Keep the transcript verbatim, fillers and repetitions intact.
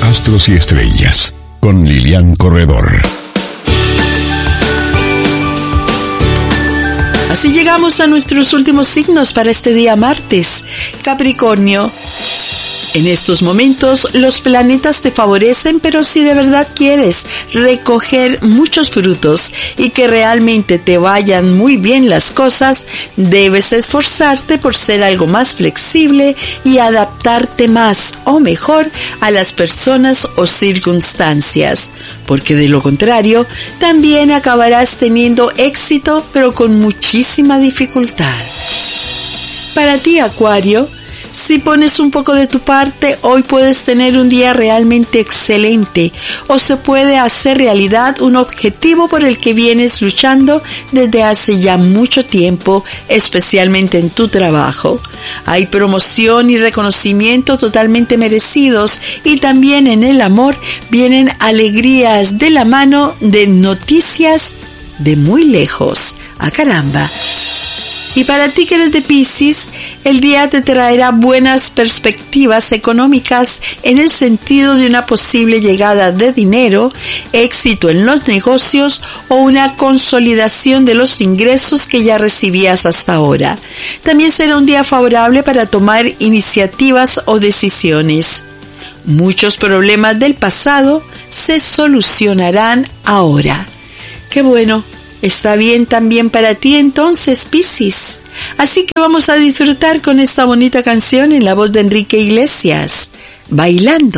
Astros y Estrellas, con Lilian Corredor. Así llegamos a nuestros últimos signos para este día martes. Capricornio. En estos momentos los planetas te favorecen, pero si de verdad quieres recoger muchos frutos y que realmente te vayan muy bien las cosas, debes esforzarte por ser algo más flexible y adaptarte más o mejor a las personas o circunstancias, porque de lo contrario también acabarás teniendo éxito, pero con muchísima dificultad. Para ti, Acuario, si pones un poco de tu parte, hoy puedes tener un día realmente excelente o se puede hacer realidad un objetivo por el que vienes luchando desde hace ya mucho tiempo, especialmente en tu trabajo. Hay promoción y reconocimiento totalmente merecidos y también en el amor vienen alegrías de la mano de noticias de muy lejos. ¡Ah, caramba! Y para ti que eres de Piscis, el día te traerá buenas perspectivas económicas en el sentido de una posible llegada de dinero, éxito en los negocios o una consolidación de los ingresos que ya recibías hasta ahora. También será un día favorable para tomar iniciativas o decisiones. Muchos problemas del pasado se solucionarán ahora. ¡Qué bueno! Está bien también para ti entonces, Piscis. Así que vamos a disfrutar con esta bonita canción en la voz de Enrique Iglesias, Bailando.